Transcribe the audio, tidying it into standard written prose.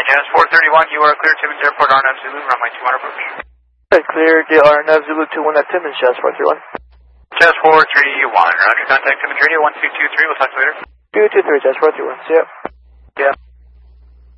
Jazz 431, you are clear Timmins Airport, RNAV Zulu, runway 21 approach. Clear RNAV Zulu 21 at Timmins, Jazz 431. Jazz 431, roger, contact Timmins Radio 1223, we'll talk to you later. 223, Jazz 431, see ya.